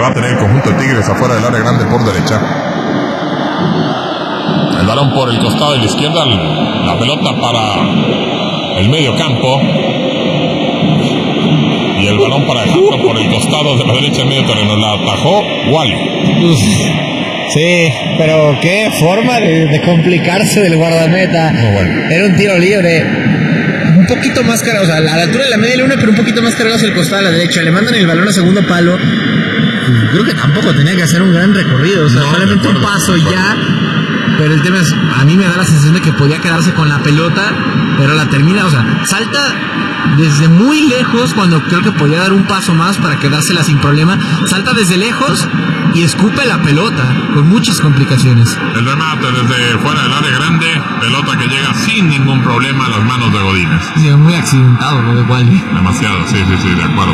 va a tener el conjunto de Tigres afuera del área grande por derecha. El balón por el costado de la izquierda, la pelota para el medio campo. Y el balón para dejarlo por el costado de la derecha en medio terreno. La atajó Wally. Sí, pero qué forma de complicarse del guardameta. Bueno. Era un tiro libre un poquito más cargado, o sea, a la altura de la media luna, pero un poquito más cargado hacia el costado de la derecha. Le mandan el balón a segundo palo. Creo que tampoco tenía que hacer un gran recorrido, o sea, solamente un paso ya. Pero el tema es, a mí me da la sensación de que podía quedarse con la pelota, pero la termina, o sea, salta desde muy lejos cuando creo que podía dar un paso más para quedársela sin problema. Salta desde lejos y escupe la pelota con muchas complicaciones. El remate desde fuera del área grande, pelota que llega sin ningún problema a las manos de Godínez. Sí, muy accidentado lo de Wally. Demasiado, sí, de acuerdo.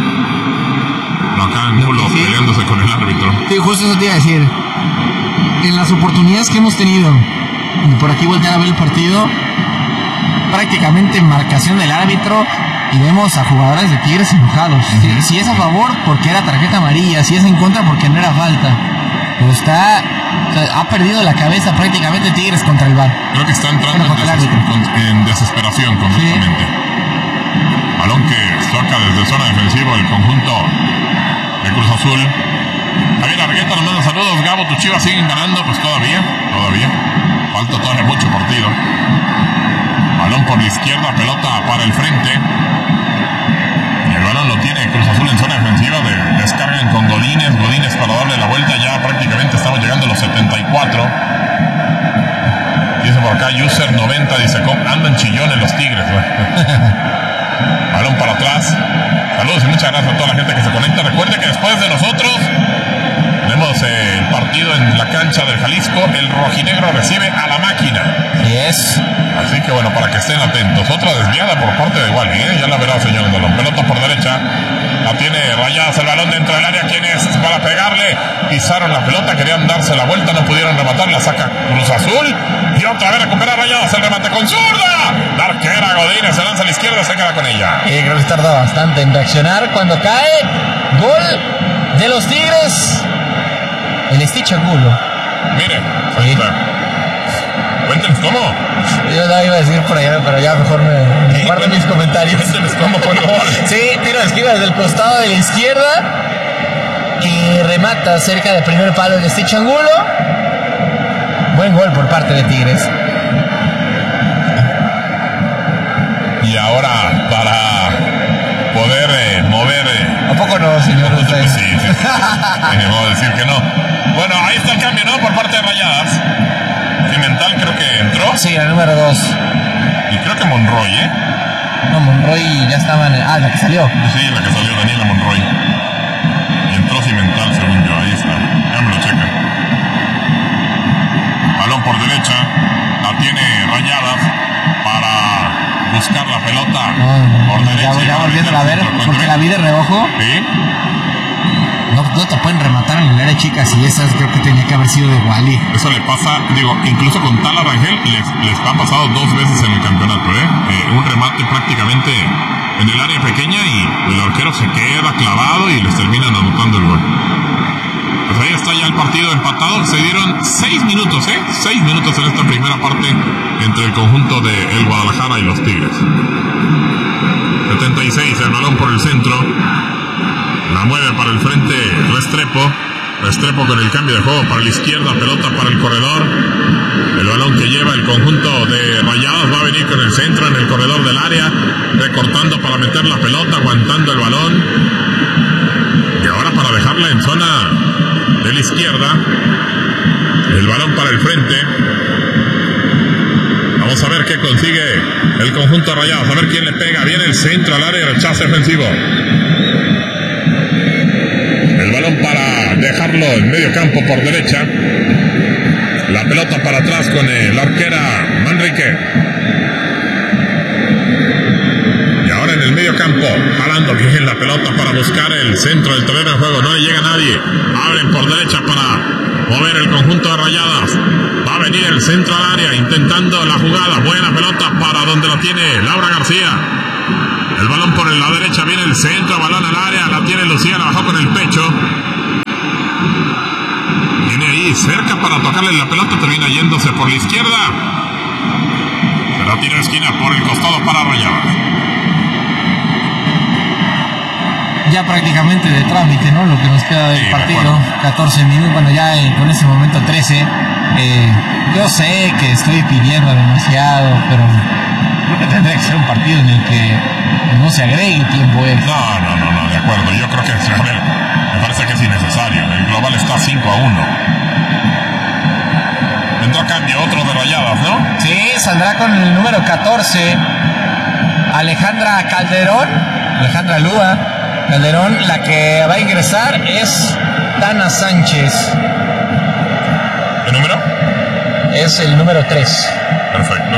No, acá Angulo peleándose con el árbitro. Sí, justo eso te iba a decir. En las oportunidades que hemos tenido, y por aquí voltear a ver el partido, prácticamente marcación del árbitro, y vemos a jugadores de Tigres enojados. Si es a favor, porque era tarjeta amarilla; si es en contra, porque no era falta. Pero ha perdido la cabeza prácticamente Tigres contra el VAR. Creo que está entrando en desesperación completamente. Sí. Balón que saca desde zona defensiva el conjunto de Cruz Azul. Javier Argueta nos manda saludos. Gabo, tus Chivas siguen ganando. Pues todavía. Falta todavía mucho partido. Balón por la izquierda, pelota para el frente. Y el balón lo tiene Cruz Azul en zona defensiva. Descargan con Godínez para darle la vuelta. Ya prácticamente estamos llegando a los 74. Dice por acá User 90, dice, andan chillones los Tigres. Balón para atrás. Saludos y muchas gracias a toda la gente que se conecta. Recuerde que después de nosotros tenemos el partido en la cancha del Jalisco. El rojinegro recibe a la máquina. Yes. Así que bueno, para que estén atentos. Otra desviada por parte de Wally, ya la verá, señor Dolón. Pelota por derecha. La tiene Rayadas, el balón dentro del área. ¿Quién es? Para pegarle. Pisaron la pelota, querían darse la vuelta, no pudieron rematar. La saca Cruz Azul. Y otra vez recupera Rayadas, el remate con zurda. La arquera Godínez se lanza a la izquierda, se queda con ella. Creo que tarda bastante en reaccionar. Cuando cae, gol de los Tigres. El Stitch Angulo. Mire, ahí está. Cuéntenos cómo. Yo no iba a decir por allá, pero ya mejor me guardo mis comentarios. Cuéntenos cómo fue el gol. Sí, tiro de esquiva desde el costado de la izquierda y remata cerca del primer palo del Stitch Angulo. Buen gol por parte de Tigres. Y ahora para poder mover. ¿A poco no, señor? Pues sí. Vamos a decir que no. Bueno, ahí está el cambio, ¿no? Por parte de Rayadas. Cimental creo que entró. Sí, la número 2. Y creo que Monroy, No, Monroy ya estaba en la que salió. Sí, la que salió, Daniela Monroy. Y entró Cimental, según yo. Ahí está. Ya me lo checa. Balón por derecha. La tiene Rayadas para buscar la pelota por derecha. Ya volviendo a ver, porque la vi de reojo. Sí. No te pueden rematar en el área chica, si esas creo que tenía que haber sido de Wally. Eso le pasa, incluso con Tala Rangel les ha pasado 2 veces en el campeonato, un remate prácticamente en el área pequeña y el arquero se queda clavado y les terminan anotando el gol. Pues ahí está ya el partido empatado. Se dieron 6 minutos, 6 minutos en esta primera parte entre el conjunto de el Guadalajara y los Tigres. 76, el balón por el centro. La mueve para el frente Restrepo con el cambio de juego para la izquierda, pelota para el corredor. El balón que lleva el conjunto de Rayadas va a venir con el centro en el corredor del área, recortando para meter la pelota, aguantando el balón. Y ahora para dejarla en zona de la izquierda, el balón para el frente. Vamos a ver qué consigue el conjunto de Rayadas, a ver quién le pega. Viene el centro al área y rechazo ofensivo. El balón para dejarlo en medio campo por derecha. La pelota para atrás con la arquera Manrique. Y ahora en el medio campo, jalando bien la pelota para buscar el centro del terreno de juego. No le llega a nadie. Abren por derecha para mover el conjunto de Rayadas. Va a venir el centro al área intentando la jugada. Buena pelota para donde la tiene Laura García. El balón por la derecha, viene el centro, balón al área, la tiene Lucía, la bajó con el pecho. muy cerca para tocarle la pelota, termina yéndose por la izquierda. Pero tiro de esquina por el costado para Rayadas. Ya prácticamente de trámite, ¿no? Lo que nos queda del partido, 14 minutos, bueno, ya con ese momento 13. Yo sé que estoy pidiendo demasiado, pero creo que tendría que ser un partido en el que no se agregue tiempo extra. No, de acuerdo. Yo creo que, a ver, me parece que es innecesario. El global está 5-1. Entró a cambio otro de Rayadas, ¿no? Sí, saldrá con el número 14, Alejandra Lúa. Calderón, la que va a ingresar es Dana Sánchez. ¿Qué número? Es el número 3. Perfecto.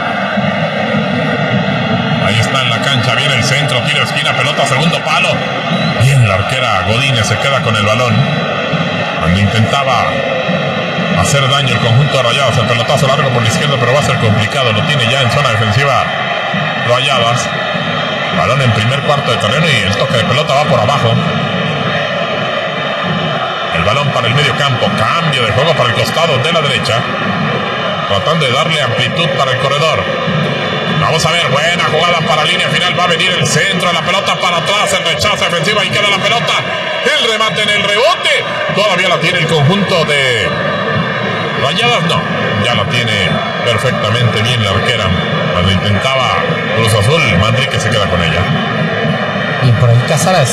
Ahí está en la cancha, viene el centro, tiro de esquina, pelota, segundo palo. Bien, la arquera Godínez se queda con el balón. Cuando intentaba hacer daño el conjunto de Rayadas, el pelotazo largo por la izquierda, pero va a ser complicado. Lo tiene ya en zona defensiva Rayadas. Balón en primer cuarto de terreno y el toque de pelota va por abajo. El balón para el medio campo, cambio de juego para el costado de la derecha, tratando de darle amplitud para el corredor. Vamos a ver, buena jugada para línea final, va a venir el centro, la pelota para atrás, el rechazo defensivo, ahí queda la pelota, el remate en el rebote, todavía la tiene el conjunto de Rayadas, no, ya la tiene perfectamente bien la arquera. Cuando intentaba Cruz Azul, Manrique se queda con ella. Y por ahí Cázares,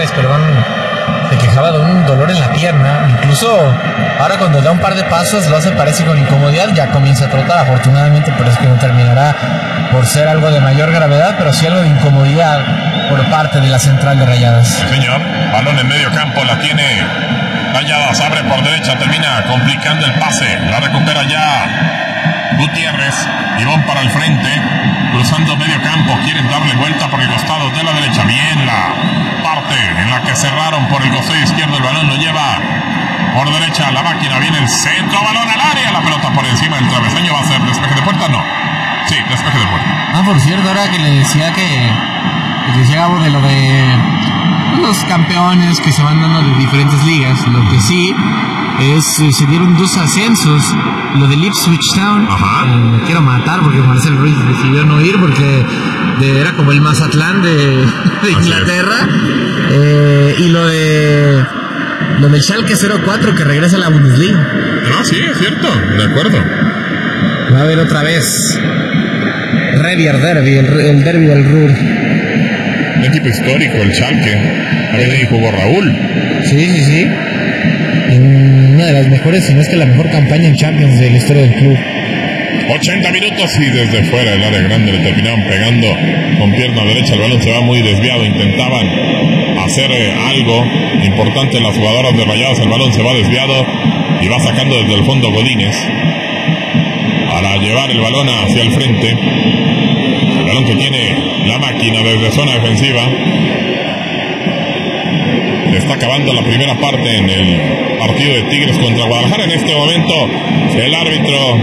se quejaba de un dolor en la pierna. Incluso ahora cuando da un par de pasos lo hace, parece con incomodidad, ya comienza a trotar afortunadamente, pero es que no terminará por ser algo de mayor gravedad, pero sí algo de incomodidad por parte de la central de Rayadas. Sí, señor, balón en medio campo, la tiene Rayadas, abre por derecha, termina complicando el pase, la recupera ya Gutiérrez, Ivón para el frente, cruzando medio campo, quieren darle vuelta por el costado de la derecha, bien la parte en la que cerraron por el costado izquierdo, el balón lo lleva por derecha la máquina, viene el centro, balón al área, la pelota por encima del travesaño, va a ser despeje de puerta, no, sí, despeje de puerta. Por cierto, ahora que le decía que Gabo de lo de los campeones que se van dando de diferentes ligas, lo que sí es, se dieron 2 ascensos, lo del Ipswich Town. Me quiero matar porque Marcel Ruiz decidió no ir porque era como el Mazatlán de Inglaterra. Y lo del Schalke 04 que regresa a la Bundesliga. No, sí, es cierto, de acuerdo. Va a haber otra vez Revier Derby, el derby del Ruhr. Un equipo histórico, el Schalke. Ahí jugó Raúl. Sí. Una de las mejores, si no es que la mejor campaña en Champions de la historia del club. 80 minutos y desde fuera del área grande le terminaron pegando con pierna derecha. El balón se va muy desviado. Intentaban hacer algo importante las jugadoras de Rayadas. El balón se va desviado y va sacando desde el fondo Godínez para llevar el balón hacia el frente. El balón que tiene la máquina desde zona defensiva. Se está acabando la primera parte en el partido de Tigres contra Guadalajara. En este momento el árbitro,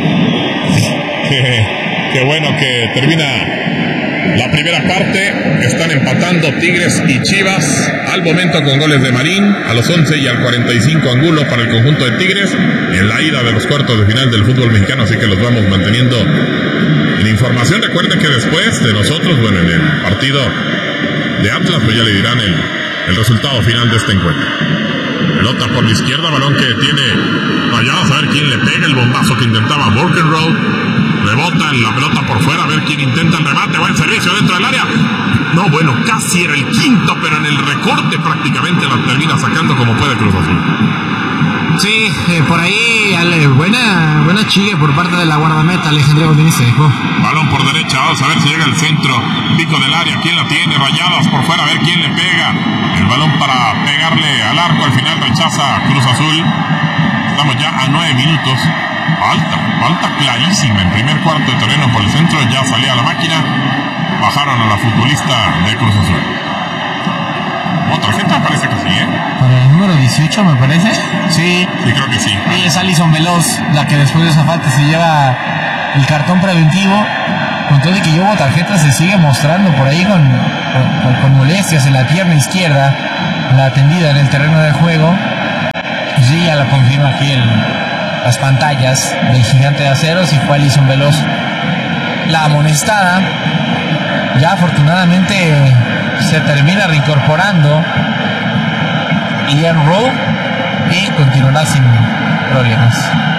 qué bueno que termina la primera parte. Están empatando Tigres y Chivas al momento con goles de Marín a los 11 y al 45 Angulo para el conjunto de Tigres en la ida de los cuartos de final del fútbol mexicano, así que los vamos manteniendo en información. Recuerden que después de nosotros, bueno, en el partido de Atlas, pues ya le dirán el resultado final de este encuentro. Pelota por la izquierda, balón que tiene Rayadas, a ver quién le pega, el bombazo que intentaba Borkenroad, rebota en la pelota por fuera, a ver quién intenta el remate, buen servicio dentro del área, no, bueno, casi era el quinto, pero en el recorte prácticamente la termina sacando como puede Cruz Azul. Sí, por ahí buena chilla por parte de la guardameta. Alejandra Godínez se dejó. Balón por derecha, vamos a ver si llega el centro, pico del área, quién la tiene, Rayadas por fuera, a ver quién le pega, el balón para pegarle al arco, al final rechaza Cruz Azul. Estamos ya a 9 minutos, falta clarísima en primer cuarto de terreno por el centro, ya salía la máquina, bajaron a la futbolista de Cruz Azul. ¿Tarjeta? Parece que sí, Para el número 18, me parece. Sí, creo que sí. Y es Alison Veloz, la que después de esa falta se lleva el cartón preventivo. Con todo y que llevo tarjeta, se sigue mostrando por ahí con molestias en la pierna izquierda, la atendida en el terreno de juego. Sí, ya la confirma aquí las pantallas del Gigante de Acero si fue Alison Veloz la amonestada. Ya afortunadamente se termina reincorporando Ian Rowe y continuará sin problemas.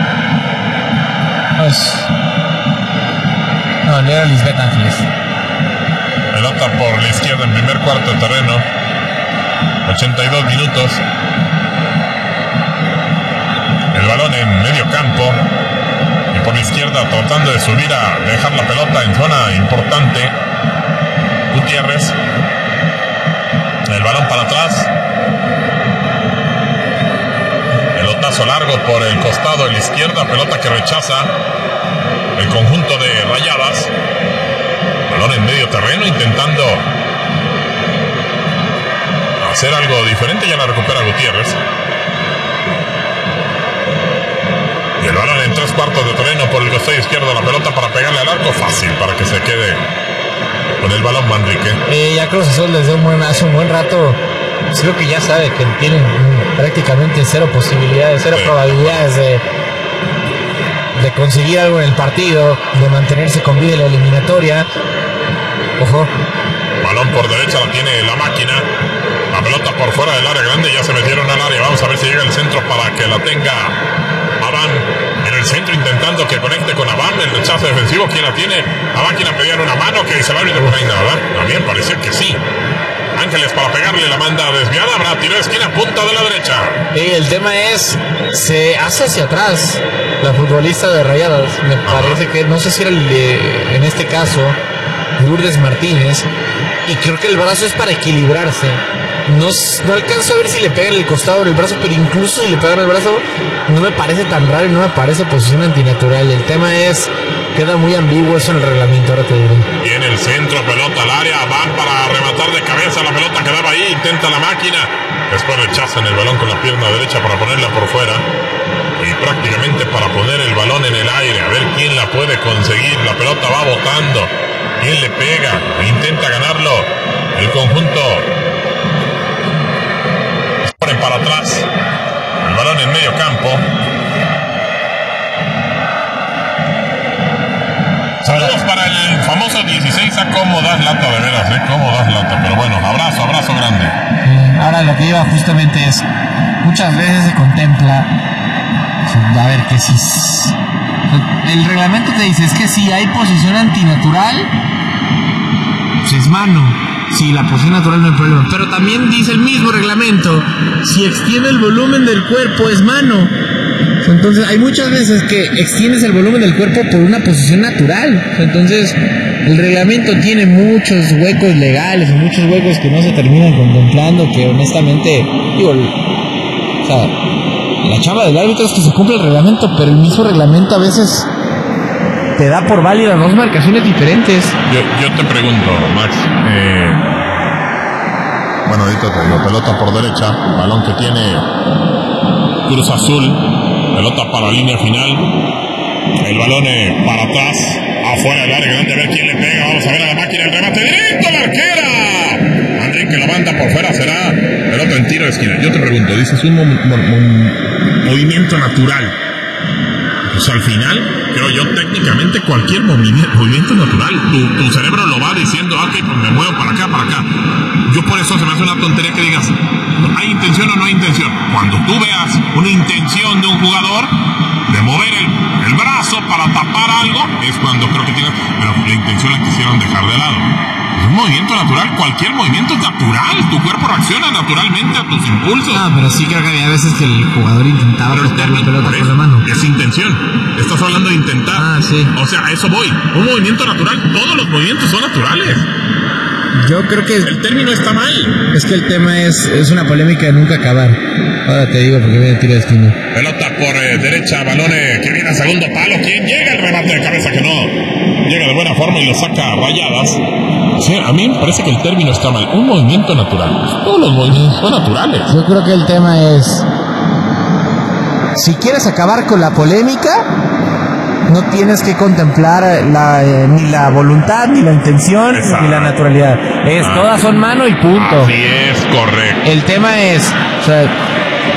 No, era Lisbeth Ángeles. Pelota por la izquierda en primer cuarto de terreno. 82 minutos. El balón en medio campo. Y por la izquierda tratando de subir a dejar la pelota en zona importante. Gutiérrez. El balón para atrás. Pelotazo largo por el costado de la izquierda. Pelota que rechaza el conjunto de Rayadas. Balón en medio terreno intentando hacer algo diferente. Ya la recupera Gutiérrez. Y el balón en 3/4 de terreno por el costado izquierdo. La pelota para pegarle al arco. Fácil para que se quede con el balón Manrique. Ya Cruz Azul desde hace un buen rato creo que ya sabe que tienen prácticamente cero posibilidades, cero probabilidades de conseguir algo en el partido, de mantenerse con vida en la eliminatoria. Ojo. Balón por derecha la tiene la máquina. La pelota por fuera del área grande. Ya se metieron al área. Vamos a ver si llega el centro para que la tenga Adán en el centro, intentando que conecte con Adán. El rechazo defensivo, ¿quién la tiene? La máquina pedían una mano que dice el árbitro por ahí nada. También parece que sí. Ángeles para pegarle, la manda desviada. Habrá tiro de esquina, punta de la derecha. El tema es, se hace hacia atrás la futbolista de Rayadas. Me parece que, no sé si era en este caso Lourdes Martínez, y creo que el brazo es para equilibrarse. No alcanzo a ver si le pegan el costado del brazo, pero incluso si le pegan el brazo no me parece tan raro y no me parece posición antinatural. El tema es, queda muy ambiguo eso en el reglamento, ahora te diré. Viene el centro, pelota al área, van para rematar de cabeza, la pelota quedaba ahí, intenta la máquina, después rechazan el balón con la pierna derecha para ponerla por fuera y prácticamente para poner el balón en el aire, a ver quién la puede conseguir. La pelota va botando, quién le pega e intenta ganarlo el conjunto. Ponen para atrás el balón en medio campo. Saludos para el famoso 16. A cómo das lata, de veras, cómo das lata. Pero bueno, abrazo grande. Ahora lo que iba justamente es, muchas veces se contempla, a ver, que si el reglamento te dice es que si hay posición antinatural, pues es mano. Si la posición natural no hay problema. Pero también dice el mismo reglamento, si extiende el volumen del cuerpo es mano. Entonces hay muchas veces que extiendes el volumen del cuerpo por una posición natural. Entonces el reglamento tiene muchos huecos legales, muchos huecos que no se terminan contemplando, que honestamente, digo, o sea, la chamba del árbitro es que se cumpla el reglamento, pero el mismo reglamento a veces te da por válidas dos marcaciones diferentes. Yo te pregunto, Max, bueno, ahorita te digo, pelota por derecha, balón que tiene Cruz Azul, pelota para la línea final, el balón para atrás, afuera del área grande, a ver quién le pega, vamos a ver a la máquina, el remate directo a la arquera, Enrique la manda por fuera, será pelota en tiro de esquina. Yo te pregunto, dices un movimiento natural. Pues al final, creo yo, técnicamente cualquier movimiento natural, tu cerebro lo va diciendo, ok, pues me muevo para acá. Yo por eso se me hace una tontería que digas, ¿hay intención o no hay intención? Cuando tú veas una intención de un jugador de mover el brazo para tapar algo, es cuando creo que tienes, pero la intención la quisieron dejar de lado. Es un movimiento natural, cualquier movimiento es natural, tu cuerpo reacciona naturalmente a tus impulsos. No, pero sí creo que había veces que el jugador intentaba tocar la pelota con la mano. Es intención, estás hablando de intentar. Sí. O sea, a eso voy, un movimiento natural, todos los movimientos son naturales. Yo creo que el término está mal. Es que el tema es una polémica de nunca acabar. Ahora te digo porque viene el tiro de esquina. Pelota por derecha, balón que viene a segundo palo. ¿Quién llega? El remate de cabeza que no llega de buena forma y lo saca a Rayadas. Sí, a mí me parece que el término está mal. Un movimiento natural. Todos los movimientos son naturales. Yo creo que el tema es, si quieres acabar con la polémica, no tienes que contemplar ni la voluntad, ni la intención, ni la naturalidad. Todas son mano y punto. Así es, correcto. El tema es, o sea,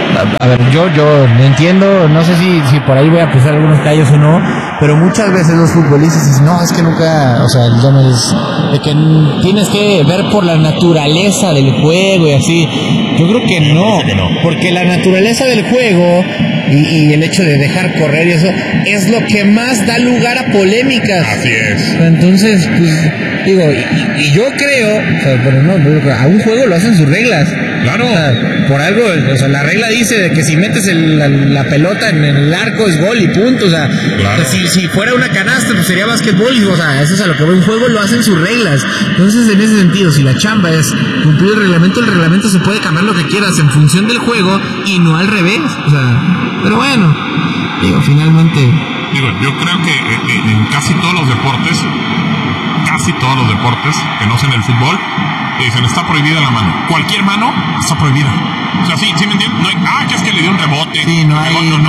A ver, yo entiendo, no sé si por ahí voy a pisar algunos callos o no, pero muchas veces los futbolistas dicen, no, es que nunca, o sea, el tema es de que tienes que ver por la naturaleza del juego y así. Yo creo que no, porque la naturaleza del juego y el hecho de dejar correr y eso es lo que más da lugar a polémicas. Así es. Entonces, pues, digo, y yo creo, o sea, pero no, a un juego lo hacen sus reglas. Claro. O sea, por algo, o sea, la regla dice de que si metes la pelota en el arco es gol y punto. O sea, claro. si fuera una canasta, pues sería básquetbol. O sea, eso es a lo que va un juego, lo hacen sus reglas. Entonces, en ese sentido, si la chamba es cumplir el reglamento se puede cambiar lo que quieras en función del juego y no al revés. O sea, pero bueno, digo, finalmente. Yo creo que en casi todos los deportes, que no sean el fútbol, dicen, está prohibida la mano. Cualquier mano está prohibida. O sea, sí me entiendes. No hay, que es que le dio un rebote. Sí, no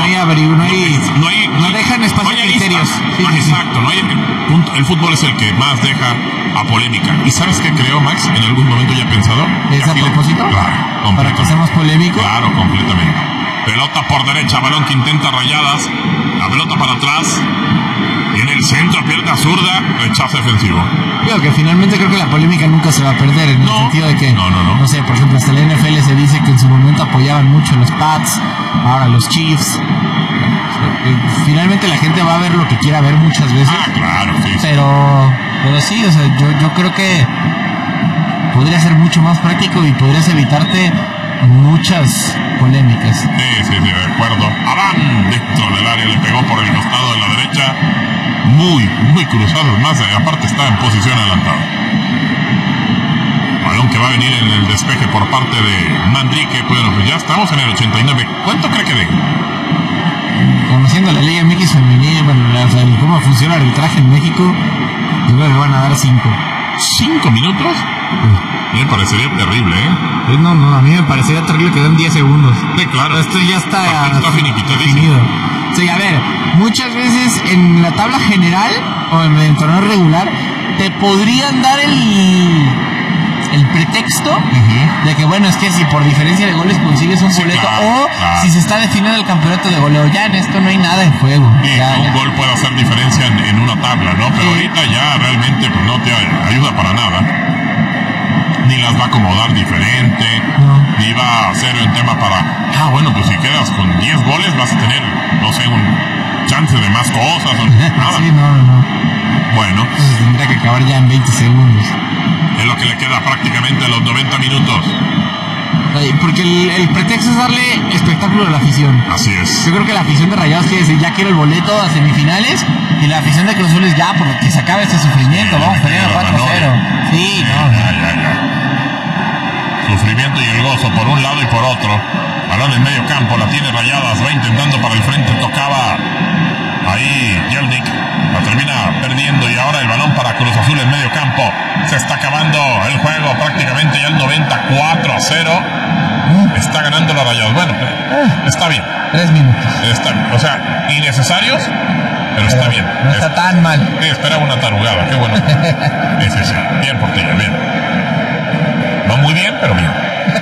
dejan espacio de criterios. Sí. Exacto, no hay. El fútbol es el que más deja a polémica. ¿Y sabes qué creo, Max? En algún momento ya he pensado. ¿Es a propósito? Claro, ¿Para que sea más polémico? Claro, completamente. Pelota por derecha, balón que intenta Rayadas. La pelota para atrás. Y en el centro, pierna zurda, rechazo defensivo. Creo que finalmente creo que la polémica nunca se va a perder, en el sentido de que, no sé, por ejemplo, hasta la NFL se dice que en su momento apoyaban mucho los Pats, ahora los Chiefs. Finalmente la gente va a ver lo que quiera ver muchas veces. Claro, sí. Pero sí, o sea, yo creo que podría ser mucho más práctico y podrías evitarte muchas polémicas. Sí, de acuerdo. Adán, dentro del área, le pegó por el costado de la derecha. Muy cruzado, más aparte está en posición adelantada. Balón que va a venir en el despeje por parte de Manrique. Bueno, pues ya estamos en el 89. ¿Cuánto cree que dé? Conociendo la Liga MX femenil, cómo funciona el arbitraje en México, yo creo que van a dar 5. ¿5 minutos? Me parecería terrible, ¿eh? No, a mí me parecería terrible que den 10 segundos. Sí, claro. Esto ya está finiquitadísimo. Sí, a ver, muchas veces en la tabla general o en el torneo regular te podrían dar el pretexto de que, bueno, es que si por diferencia de goles consigues un boleto, claro. Si se está definiendo el campeonato de goleo, ya en esto no hay nada en juego. Sí, un gol puede hacer diferencia en una tabla, ¿no? Pero ahorita ya realmente pues, no te ayuda para nada. Ni las va a acomodar diferente, ni va a hacer un tema para, bueno, pues si quedas con 10 goles vas a tener, no sé, un chance de más cosas o nada. Sí, no. Bueno. Entonces tendría que acabar ya en 20 segundos. Es lo que le queda prácticamente a los 90 minutos. Porque el pretexto es darle espectáculo a la afición. Así es. Yo creo que la afición de Rayados quiere decir, ya quiero el boleto a semifinales, y la afición de Cruz Azul es ya, porque se acabe este sufrimiento, vamos perdiendo 4-0. Sí, ya. Sufrimiento y el gozo por un lado y por otro. Balón en medio campo, la tiene Rayadas, va intentando para el frente, tocaba ahí Jelnik, la termina perdiendo y ahora el balón para Cruz Azul en medio campo. Se está acabando el juego, prácticamente ya el 94-0. Está ganando la Rayadas. Bueno, está bien. 3 minutos. Está bien. O sea, innecesarios, pero está bien. No está tan mal. Sí, esperaba una tarugada, qué bueno. Sí. Bien por ti, bien. No muy bien, pero bien.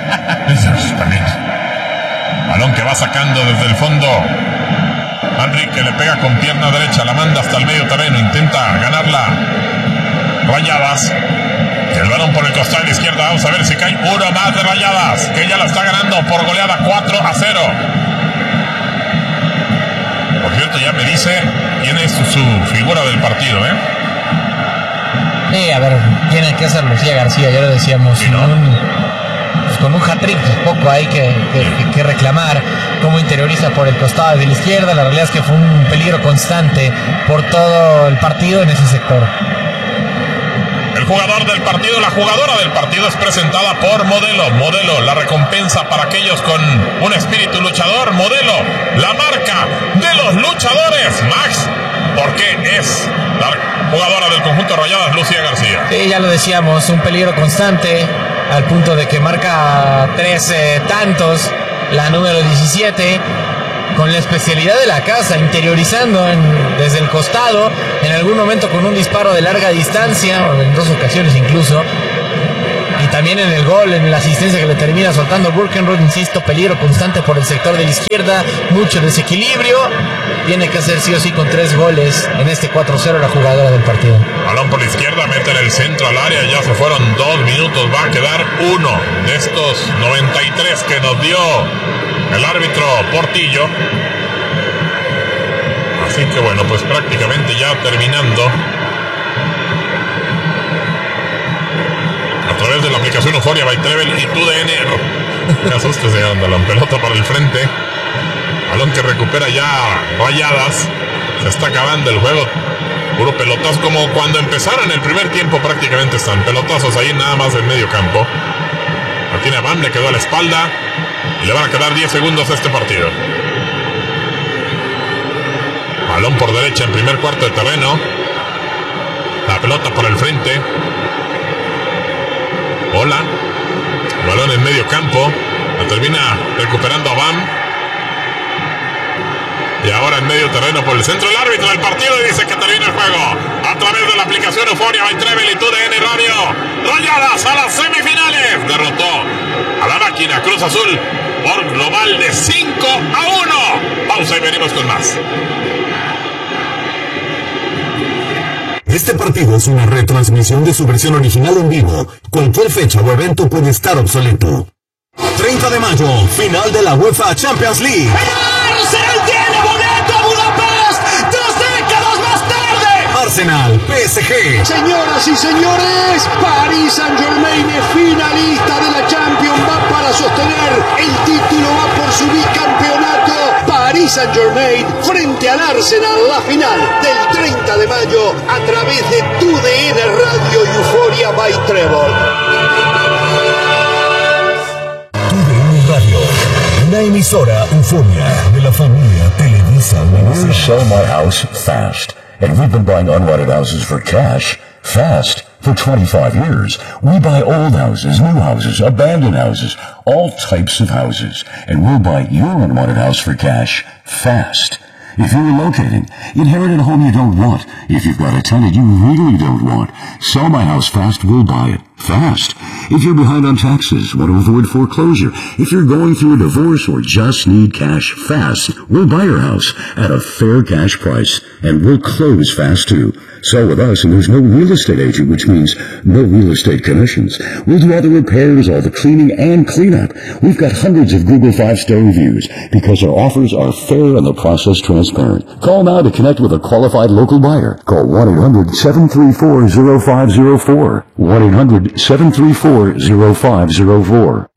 Balón que va sacando desde el fondo. Manrique le pega con pierna derecha, la manda hasta el medio terreno, intenta ganarla Rayadas. El balón por el costado de la izquierda, vamos a ver si cae uno más de Rayadas, que ya la está ganando por goleada 4-0. Por cierto, ya me dice quién es su figura del partido, a ver, tiene que ser Lucía García, ya lo decíamos, sí, ¿no? Con un hat-trick, pues poco hay que reclamar. Como interioriza por el costado de la izquierda, la realidad es que fue un peligro constante por todo el partido en ese sector. El jugador del partido, la jugadora del partido es presentada por Modelo. Modelo, la recompensa para aquellos con un espíritu luchador. Modelo, la marca de los luchadores. Max, porque es la jugadora del conjunto Rayadas, Lucía García. Sí, ya lo decíamos, un peligro constante, al punto de que marca 13 tantos, la número 17, con la especialidad de la casa, interiorizando desde el costado, en algún momento con un disparo de larga distancia, o en 2 ocasiones incluso, y también en el gol, en la asistencia que le termina soltando Burkenroth, insisto, peligro constante por el sector de la izquierda, mucho desequilibrio. Tiene que hacer sí o sí con 3 goles en este 4-0 la jugadora del partido. Balón por la izquierda, mete en el centro al área, ya se fueron 2 minutos, va a quedar uno de estos 93 que nos dio el árbitro Portillo. Así que bueno, pues prácticamente ya terminando. A través de la aplicación Euphoria by Treble y TUDN. Me asustes, la pelota por el frente. Balón que recupera ya Rayadas. Se está acabando el juego. Puro pelotazo, como cuando empezaron el primer tiempo, prácticamente están pelotazos ahí nada más en medio campo. Martina Bam le quedó a la espalda y le van a quedar 10 segundos a este partido. Balón por derecha en primer cuarto de terreno. La pelota por el frente. Hola. Balón en medio campo. La termina recuperando a Bam. Y ahora en medio terreno por el centro el árbitro del partido y dice que termina el juego. A través de la aplicación Euphoria by Treble y TUDN Radio. Rayadas a las semifinales. Derrotó a la máquina Cruz Azul por global de 5-1. Pausa y venimos con más. Este partido es una retransmisión de su versión original en vivo. Cualquier fecha o evento puede estar obsoleto. 30 de mayo, final de la UEFA Champions League. ¡Arsenal tiene boleto a Budapest! 2 décadas más tarde! Arsenal, PSG. Señoras y señores, Paris Saint-Germain es finalista de la Champions. Va para sostener el título, va por su bicampeonato. Paris Saint-Germain frente al Arsenal, la final del 30 de mayo a través de TUDN Radio y Euphoria by Treble. TUDN Radio, una emisora Euphoria de la familia Televisa. We're Sell My House Fast, and we've been buying unwanted houses for cash fast for 25 years. We buy old houses, new houses, abandoned houses, all types of houses, and we'll buy your unwanted house for cash fast. If you're relocating, inherit a home you don't want. If you've got a tenant you really don't want, Sell My House Fast will buy it fast. If you're behind on taxes, want to avoid foreclosure, if you're going through a divorce or just need cash fast, we'll buy your house at a fair cash price, and we'll close fast too. Sell with us, and there's no real estate agent, which means no real estate commissions. We'll do all the repairs, all the cleaning, and cleanup. We've got hundreds of Google 5-star reviews because our offers are fair and the process transparent. Call now to connect with a qualified local buyer. Call 1-800-734-0504. 1-800-734-0504.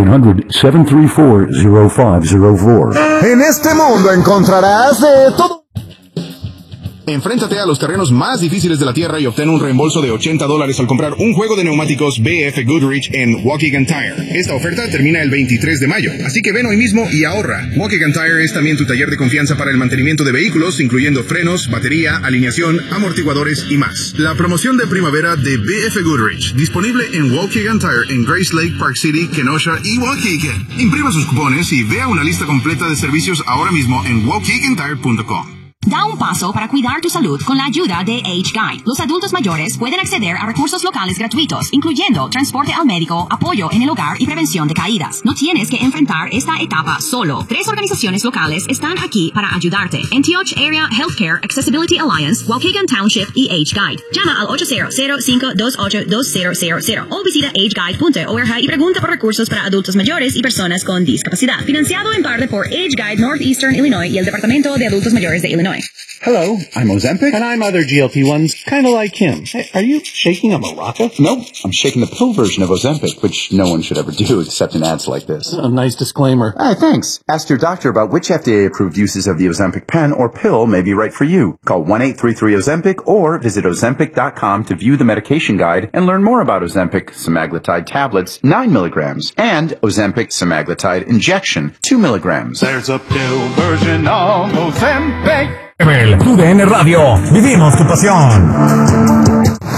1-800-734-0504. En este mundo encontrarás de todo. Enfréntate a los terrenos más difíciles de la Tierra y obtén un reembolso de $80 al comprar un juego de neumáticos BF Goodrich en Waukegan Tire. Esta oferta termina el 23 de mayo, así que ven hoy mismo y ahorra. Waukegan Tire es también tu taller de confianza para el mantenimiento de vehículos, incluyendo frenos, batería, alineación, amortiguadores y más. La promoción de primavera de BF Goodrich, disponible en Waukegan Tire en Grace Lake, Park City, Kenosha y Waukegan. Imprima sus cupones y vea una lista completa de servicios ahora mismo en waukegantire.com. Da un paso para cuidar tu salud con la ayuda de Age Guide. Los adultos mayores pueden acceder a recursos locales gratuitos, incluyendo transporte al médico, apoyo en el hogar y prevención de caídas. No tienes que enfrentar esta etapa solo. 3 organizaciones locales están aquí para ayudarte: Antioch Area Healthcare Accessibility Alliance, Waukegan Township y Age Guide. Llama al 800-528-2000 o visita ageguide.org y pregunta por recursos para adultos mayores y personas con discapacidad. Financiado en parte por Age Guide Northeastern Illinois y el Departamento de Adultos Mayores de Illinois. Hello, I'm Ozempic, and I'm other GLP-1s, kind of like him. Hey, are you shaking a maraca? No, I'm shaking the pill version of Ozempic, which no one should ever do except in ads like this. A nice disclaimer. Hey, thanks. Ask your doctor about which FDA-approved uses of the Ozempic pen or pill may be right for you. Call 1-833-OZEMPIC or visit Ozempic.com to view the medication guide and learn more about Ozempic semaglutide tablets, 9 milligrams, and Ozempic semaglutide injection, 2 milligrams. There's a pill version of Ozempic. TUDN Radio, vivimos tu pasión.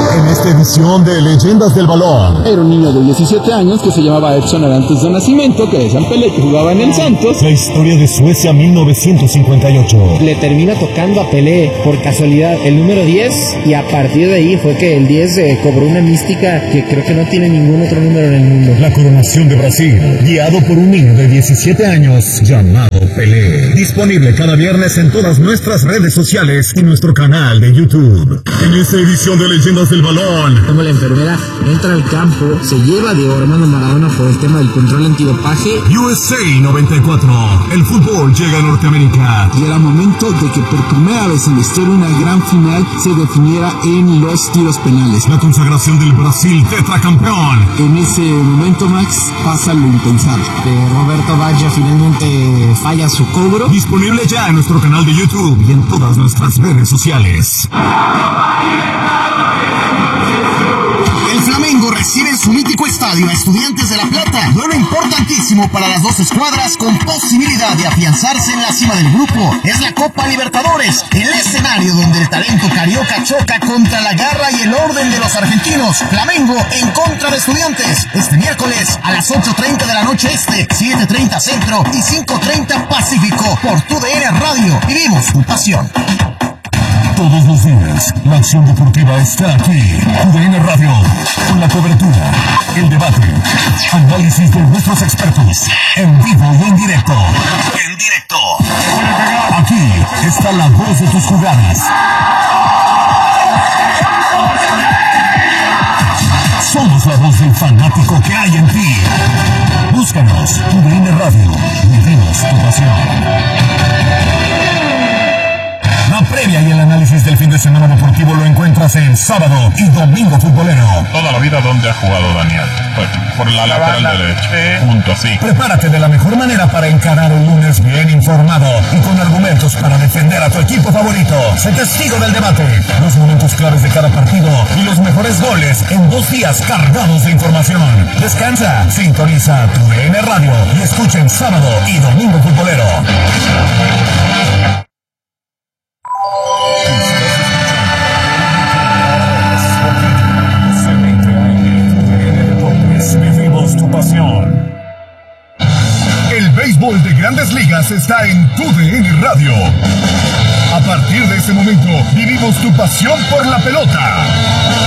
En esta edición de Leyendas del Balón. Era un niño de 17 años que se llamaba Edson Arantes de nacimiento, que decían Pelé, que jugaba en el Santos. La historia de Suecia 1958. Le termina tocando a Pelé por casualidad el número 10 y a partir de ahí fue que el 10 cobró una mística que creo que no tiene ningún otro número en el mundo. La coronación de Brasil, guiado por un niño de 17 años llamado Pelé. Disponible cada viernes en todas nuestras redes sociales y nuestro canal de YouTube. En esta edición de Leyendas del Balón. Como la enfermera entra al campo, se lleva a Diego Armando Maradona por el tema del control antidopaje. USA 94. El fútbol llega a Norteamérica. Y era momento de que por primera vez en la historia una gran final se definiera en los tiros penales. La consagración del Brasil tetracampeón. En ese momento, Max, pasa lo impensable. Roberto Baggio finalmente falla su cobro. Disponible ya en nuestro canal de YouTube y en todas nuestras redes sociales. El Flamengo recibe en su mítico estadio a Estudiantes de La Plata, duelo importantísimo para las dos escuadras con posibilidad de afianzarse en la cima del grupo. Es la Copa Libertadores, el escenario donde el talento carioca choca contra la garra y el orden de los argentinos. Flamengo en contra de Estudiantes, este miércoles a las 8:30 de la noche este, 7:30 Centro y 5:30 Pacífico, por TUDN Radio. Vivimos tu pasión. Todos los días, la acción deportiva está aquí. TUDN Radio, con la cobertura, el debate, análisis de nuestros expertos, en vivo y en directo. En directo. Aquí está la voz de tus jugadas. Somos la voz del fanático que hay en ti. Búscanos, TUDN Radio, vivimos tu pasión. La previa y el análisis del fin de semana deportivo lo encuentras en Sábado y Domingo Futbolero. Toda la vida, ¿dónde ha jugado Daniel? Pues por la lateral derecha. Punto, sí. Prepárate de la mejor manera para encarar el lunes bien informado y con argumentos para defender a tu equipo favorito. Sé testigo del debate, los momentos claves de cada partido y los mejores goles en 2 días cargados de información. Descansa, sintoniza TUDN Radio y escuchen Sábado y Domingo Futbolero. Vivimos tu pasión. El béisbol de Grandes Ligas está en TUDN Radio. A partir de ese momento, vivimos tu pasión por la pelota.